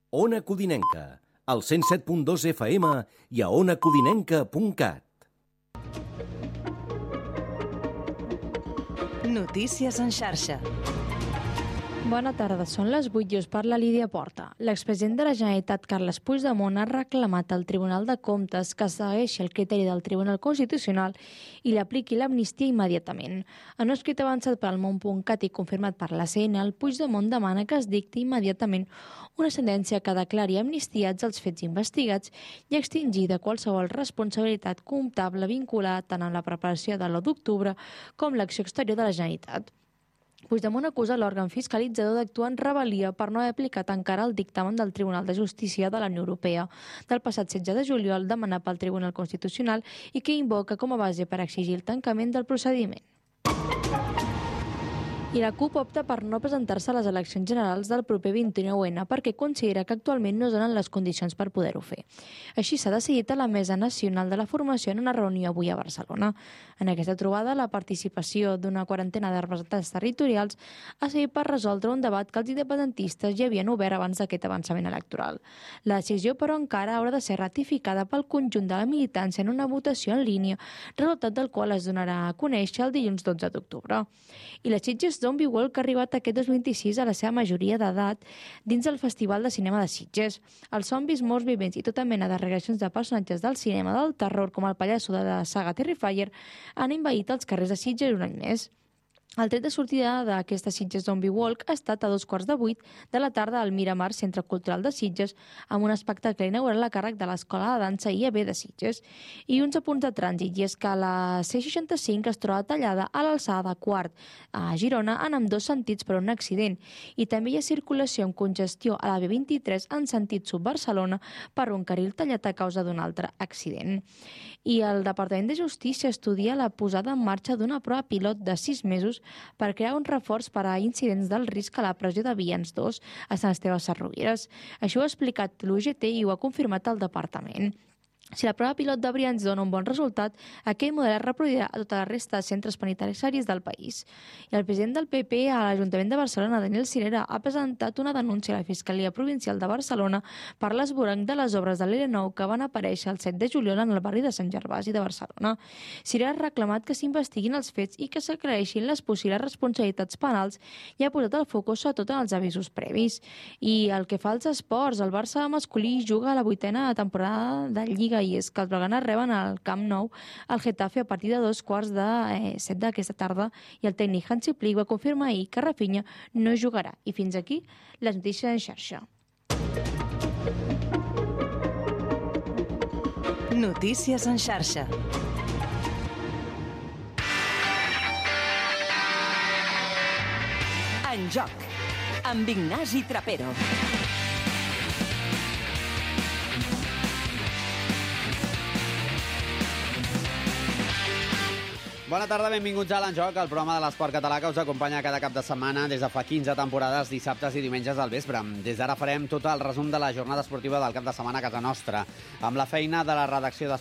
Ona Codinenca, al 107.2 FM i a onacodinenca.cat. Notícies en xarxa. Bona tarda, són les 8 i us parla Lídia Porta. L'expresident de la Generalitat, Carles Puigdemont, ha reclamat al Tribunal de Comptes que segueixi el criteri del Tribunal Constitucional i li apliqui l'amnistia immediatament. En un escrit avançat per al Món.cat i confirmat per l'ACN, el Puigdemont demana que es dicti immediatament una sentència que declari amnistiats els fets investigats i extingir de qualsevol responsabilitat comptable vinculada tant amb la preparació de l'1 d'octubre com l'acció exterior de la Generalitat. Puigdemont acusa l'òrgan fiscalitzador d'actuar en rebel·lia per no haver aplicat encara el dictamen del Tribunal de Justícia de la Unió Europea del passat 16 de juliol demanat pel Tribunal Constitucional i que invoca com a base per exigir el tancament del procediment. I la CUP opta per no presentar-se a les eleccions generals del proper 29N perquè considera que actualment no es donen les condicions per poder-ho fer. Així s'ha decidit a la Mesa Nacional de la Formació en una reunió avui a Barcelona. En aquesta trobada, la participació d'una quarantena de representants territorials ha servit per resoldre un debat que els independentistes ja havien obert abans d'aquest avançament electoral. La decisió, però, encara haurà de ser ratificada pel conjunt de la militància en una votació en línia, resultat del qual es donarà a conèixer el dilluns 12 d'octubre. I la Sitges Zombie Walk ha arribat aquest 2026 a la seva majoria d'edat dins del Festival de Cinema de Sitges. Els zombis morts vivents i tota mena de regressions de personatges del cinema del terror com el pallasso de la saga Terrifier han envaït els carrers de Sitges un any més. El tret de sortida d'aquesta Sitges Zombie Walk ha estat a 2:15 de la tarda al Miramar Centre Cultural de Sitges amb un espectacle inaugural a càrrec de l'Escola de Dansa IAB de Sitges. I uns apunts de trànsit, i és que la C65 es troba tallada a l'alçada de Quart a Girona en ambdós sentits per un accident. I també hi ha circulació amb congestió a la B23 en sentit sud-Barcelona per un carril tallat a causa d'un altre accident. I el Departament de Justícia estudia la posada en marxa d'una prova pilot de 6 mesos per crear un reforç per a incidents del risc a la presó de Vians 2 a Sant Esteve Sesrovires. Això ho ha explicat l'UGT i ho ha confirmat el departament. Si la prova pilot de Brians dona un bon resultat, aquell model es reproduirà a tota la resta de centres penitenciaris del país. I el president del PP a l'Ajuntament de Barcelona, Daniel Sirera, ha presentat una denúncia a la Fiscalia Provincial de Barcelona per l'esvoranc de les obres de l'L9 que van aparèixer el 7 de juliol en el barri de Sant Gervasi de Barcelona. Sirera ha reclamat que s'investiguin els fets i que s'aclareixin les possibles responsabilitats penals i ha posat el focus sobretot en els avisos previs. I el que fa als esports, el Barça masculí juga a la 8a temporada de Lliga i és que els blaugranes reben al Camp Nou el Getafe a partir de 7:15 d'aquesta tarda i el tècnic Hansi Flick va confirmar ahir que Rafinha no jugarà. I fins aquí les notícies en xarxa. Notícies en xarxa. En joc, amb Ignasi Trapero. Bona tarda, benvinguts a l'En Joc, el programa de l'esport català que us acompanya cada cap de setmana des de fa 15 temporades, dissabtes i diumenges al vespre. Des d'ara farem tot el resum de la jornada esportiva del cap de setmana a casa nostra, amb la feina de la redacció d'Esport